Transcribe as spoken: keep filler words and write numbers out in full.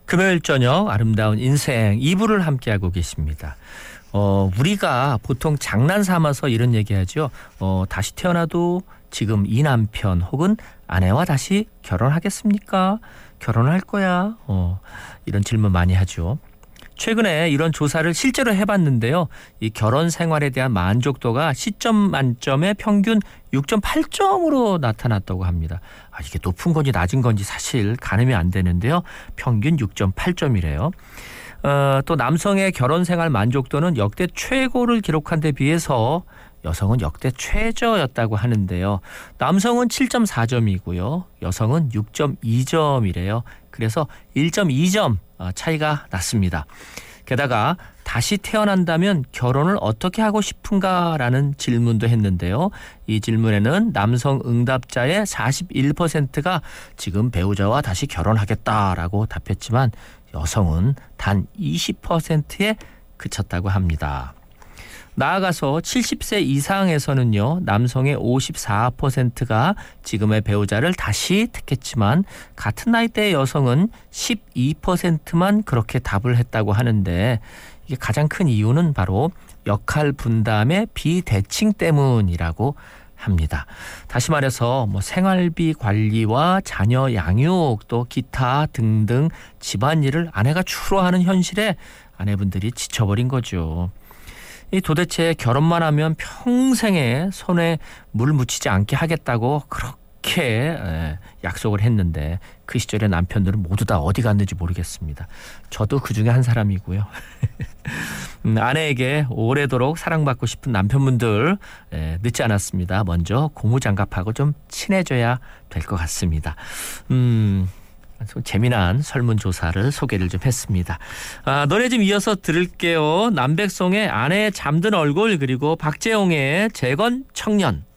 금요일 저녁 아름다운 인생 이 부를 함께하고 계십니다. 어, 우리가 보통 장난 삼아서 이런 얘기하죠. 어, 다시 태어나도 지금 이 남편 혹은 아내와 다시 결혼하겠습니까? 결혼할 거야? 어, 이런 질문 많이 하죠. 최근에 이런 조사를 실제로 해봤는데요. 이 결혼 생활에 대한 만족도가 십 점 만점에 평균 육 점 팔 점으로 나타났다고 합니다. 아, 이게 높은 건지 낮은 건지 사실 가늠이 안 되는데요. 평균 육 점 팔 점이래요. 어, 또 남성의 결혼 생활 만족도는 역대 최고를 기록한 데 비해서 여성은 역대 최저였다고 하는데요. 남성은 칠 점 사 점이고요. 여성은 육 점 이 점이래요. 그래서 일 점 이 점 차이가 났습니다. 게다가 다시 태어난다면 결혼을 어떻게 하고 싶은가라는 질문도 했는데요. 이 질문에는 남성 응답자의 사십일 퍼센트가 지금 배우자와 다시 결혼하겠다라고 답했지만 여성은 단 이십 퍼센트에 그쳤다고 합니다. 나아가서 칠십 세 이상에서는요. 남성의 오십사 퍼센트가 지금의 배우자를 다시 택했지만 같은 나이대의 여성은 십이 퍼센트만 그렇게 답을 했다고 하는데 이게 가장 큰 이유는 바로 역할 분담의 비대칭 때문이라고 합니다. 다시 말해서 뭐 생활비 관리와 자녀 양육 또 기타 등등 집안일을 아내가 주로 하는 현실에 아내분들이 지쳐버린 거죠. 이 도대체 결혼만 하면 평생에 손에 물 묻히지 않게 하겠다고 그렇게 약속을 했는데 그 시절의 남편들은 모두 다 어디 갔는지 모르겠습니다. 저도 그 중에 한 사람이고요. 아내에게 오래도록 사랑받고 싶은 남편분들 늦지 않았습니다. 먼저 고무장갑하고 좀 친해져야 될 것 같습니다. 음... 재미난 설문조사를 소개를 좀 했습니다. 아, 노래 좀 이어서 들을게요. 남백송의 아내의 잠든 얼굴 그리고 박재홍의 재건 청년.